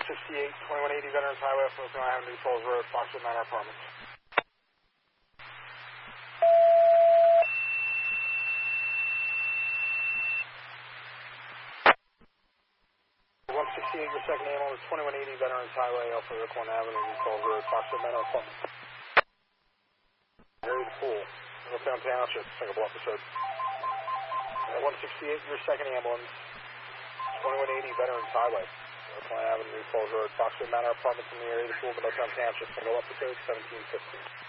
168, 2180 Veterans Highway, Oak Avenue, Falls Road, Foxwood Manor Apartments. 168, your second ambulance, 2180 Veterans Highway, Alpha Oak Avenue, Falls Road, Foxwood Manor Apartments. Area of the pool, Middletown Township, Singapore episode. 168, your second ambulance, 2180 Veterans Highway, Oak Avenue, Falls Road, Foxwood Manor Apartments in the area of the pool, Middletown Township, Singapore episode, 1715.